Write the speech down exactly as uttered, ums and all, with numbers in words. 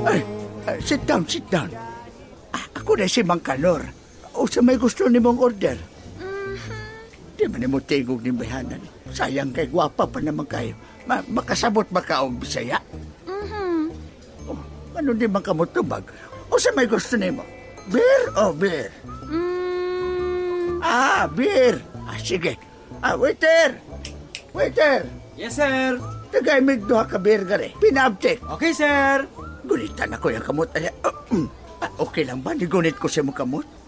Ay, uh, sit down, sit down. Ah, ako na si Mang Kanor. O sa may gusto ni mong order? Mm-hmm. Di man ni mo tingog ni bayanan. Sayang kay gwapa pa naman kayo. Ma makasabot ba ka og Bisaya? Mm-hmm. Oh, ano di man ka mo tubag? O sa may gusto ni mo? Beer o beer? Mm. Ah, beer. Ah, sige. Ah, waiter! Waiter! Yes, sir. Tagay mig duha ka beer gari. Pinabtik. Okay, sir. Gunitan ako yung kamot. Ay, uh, mm. ah, okay lang ba? Nigunit ko siya mo kamot?